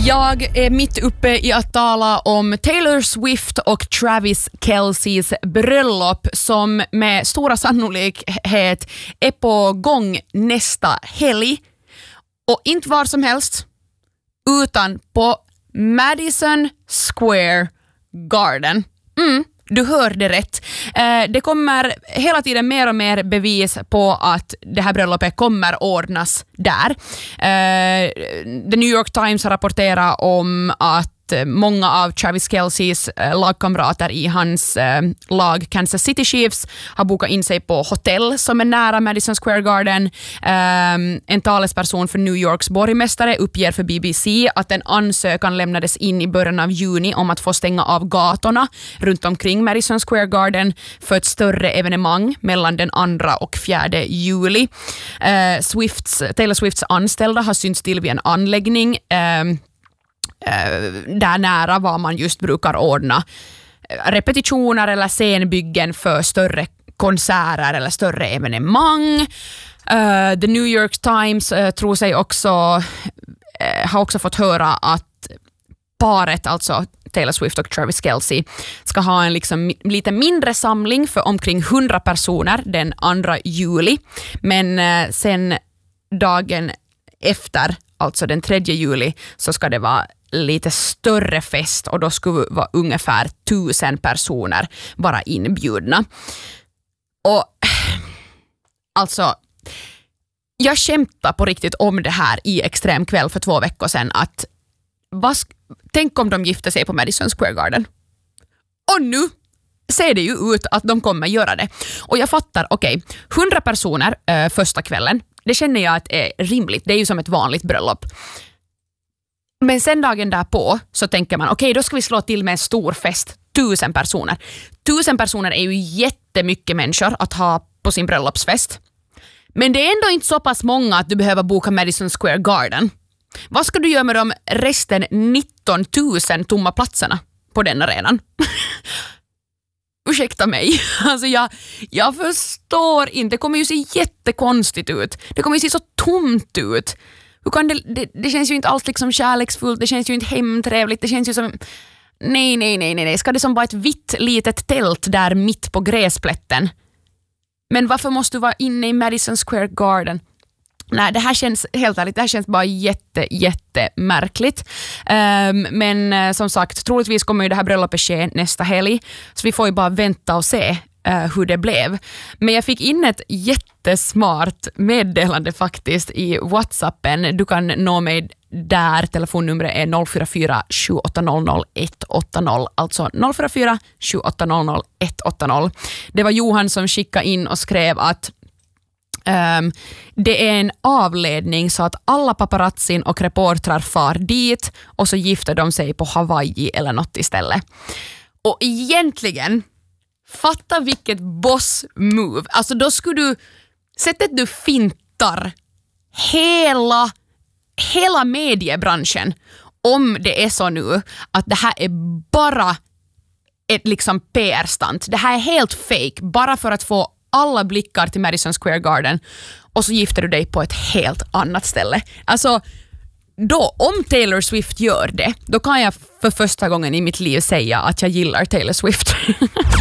Jag är mitt uppe i att tala om Taylor Swift och Travis Kelce's bröllop som med stora sannolikhet är på gång nästa helg. Och inte var som helst, utan på Madison Square Garden. Du hörde rätt. Det kommer hela tiden mer och mer bevis på att det här bröllopet kommer ordnas där. The New York Times har rapporterat om att många av Travis Kelce's lagkamrater i hans lag Kansas City Chiefs har bokat in sig på hotell som är nära Madison Square Garden. En talesperson för New Yorks borgmästare uppger för BBC att en ansökan lämnades in i början av juni om att få stänga av gatorna runt omkring Madison Square Garden för ett större evenemang mellan den 2 och 4 juli. Taylor Swifts anställda har synts till vid en anläggning där nära var man just brukar ordna repetitioner eller scenbyggen för större konserter eller större evenemang. The New York Times tror sig också har också fått höra att paret, alltså Taylor Swift och Travis Kelce, ska ha en liksom lite mindre samling för omkring 100 personer den 2 juli. Men sen dagen efter, alltså den 3 juli, så ska det vara lite större fest och då skulle det vara ungefär 1000 personer bara inbjudna. Och alltså, jag kämpade på riktigt om det här i Extrem kväll för 2 veckor sedan att tänk om de gifter sig på Madison Square Garden. Och nu ser det ju ut att de kommer göra det. Och jag fattar, 100 personer första kvällen, det känner jag att är rimligt. Det är ju som ett vanligt bröllop. Men sen dagen därpå så tänker man, då ska vi slå till med en stor fest. 1000 personer. 1000 personer är ju jättemycket människor att ha på sin bröllopsfest. Men det är ändå inte så pass många att du behöver boka Madison Square Garden. Vad ska du göra med de resten 19 000 tomma platserna på den arenan? Ursäkta mig. Alltså jag förstår inte. Det kommer ju se jättekonstigt ut. Det kommer ju se så tomt ut. Hur kan det känns ju inte alls liksom kärleksfullt. Det känns ju inte hemtrevligt. Det känns ju som... Nej. Ska det som vara ett vitt litet tält där mitt på gräsplätten? Men varför måste du vara inne i Madison Square Garden? Nej, det här känns helt ärligt, det här känns bara jättemärkligt. Men som sagt, troligtvis kommer ju det här bröllopet ske nästa helg. Så vi får ju bara vänta och se hur det blev. Men jag fick in ett jättesmart meddelande faktiskt i WhatsAppen. Du kan nå mig där. Telefonnumret är 044 7800 180, alltså 044 7800 180. Det var Johan som skickade in och skrev att det är en avledning så att alla paparazzin och reportrar far dit och så gifter de sig på Hawaii eller något istället. Och egentligen, fatta vilket boss move. Alltså då skulle du, sättet du fintar hela mediebranschen om det är så nu att det här är bara ett liksom PR-stunt. Det här är helt fake bara för att få alla blickar till Madison Square Garden och så gifter du dig på ett helt annat ställe. Alltså, då, om Taylor Swift gör det, då kan jag för första gången i mitt liv säga att jag gillar Taylor Swift.